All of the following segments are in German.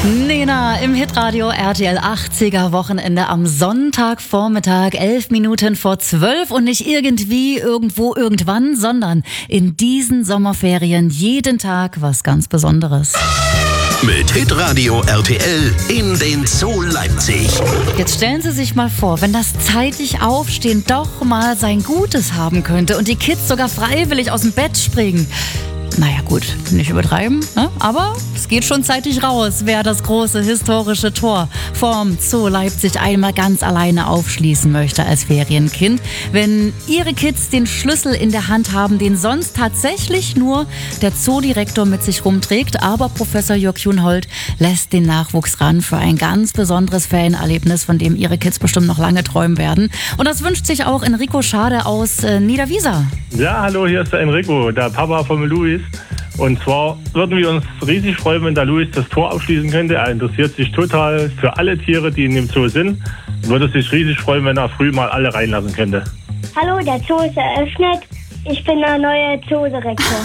Nena im Hitradio RTL 80er Wochenende am Sonntagvormittag, 11 Minuten vor 12 und nicht irgendwie, irgendwo, irgendwann, sondern in diesen Sommerferien jeden Tag was ganz Besonderes. Mit Hitradio RTL in den Zoo Leipzig. Jetzt stellen Sie sich mal vor, wenn das zeitig Aufstehen doch mal sein Gutes haben könnte und die Kids sogar freiwillig aus dem Bett springen. Naja gut, nicht übertreiben, ne? Aber es geht schon zeitig raus, wer das große historische Tor vorm Zoo Leipzig einmal ganz alleine aufschließen möchte als Ferienkind. Wenn Ihre Kids den Schlüssel in der Hand haben, den sonst tatsächlich nur der Zoodirektor mit sich rumträgt, aber Professor Jörg Juhnhold lässt den Nachwuchs ran für ein ganz besonderes Ferienerlebnis, von dem Ihre Kids bestimmt noch lange träumen werden. Und das wünscht sich auch Enrico Schade aus Niederwiesa. Ja, hallo, hier ist der Enrico, der Papa von Luis. Und zwar würden wir uns riesig freuen, wenn der Luis das Tor aufschließen könnte. Er interessiert sich total für alle Tiere, die in dem Zoo sind. Und würde sich riesig freuen, wenn er früh mal alle reinlassen könnte. Hallo, der Zoo ist eröffnet. Ich bin der neue Zoodirektor.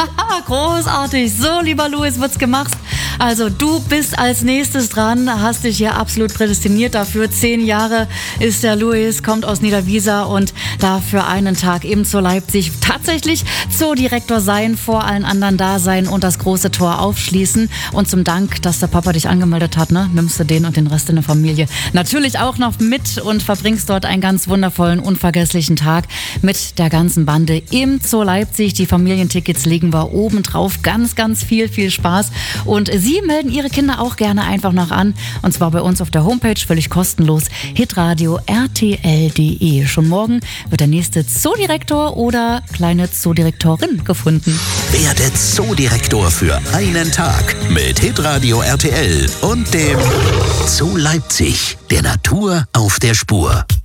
Großartig. So, lieber Luis, wird's gemacht. Also du bist als nächstes dran, hast dich hier absolut prädestiniert dafür. 10 Jahre ist der Luis, kommt aus Niederwiesa und darf für einen Tag eben zu Leipzig tatsächlich Zoodirektor sein, vor allen anderen da sein und das große Tor aufschließen. Und zum Dank, dass der Papa dich angemeldet hat, ne, nimmst du den und den Rest in der Familie natürlich auch noch mit und verbringst dort einen ganz wundervollen, unvergesslichen Tag mit der ganzen Bande im Zoo Leipzig. Die Familientickets legen wir oben drauf. Ganz, ganz viel Spaß. Und Sie melden Ihre Kinder auch gerne einfach noch an. Und zwar bei uns auf der Homepage, völlig kostenlos, hitradio rtl.de. Schon morgen wird der nächste Zoodirektor oder kleine Zoodirektorin gefunden. Werde Zoodirektor für einen Tag mit Hitradio RTL und dem Zoo Leipzig, der Natur auf der Spur.